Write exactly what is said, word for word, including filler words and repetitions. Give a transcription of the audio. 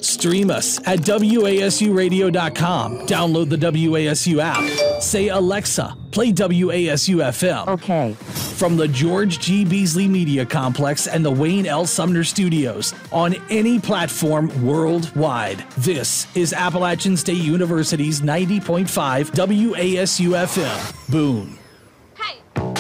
Stream us at W A S U radio dot com. Download the W A S U app. Say, Alexa, play W A S U F M. Okay. From the George G. Beasley Media Complex and the Wayne L. Sumner Studios on any platform worldwide. This is Appalachian State University's ninety point five W A S U F M. Boone.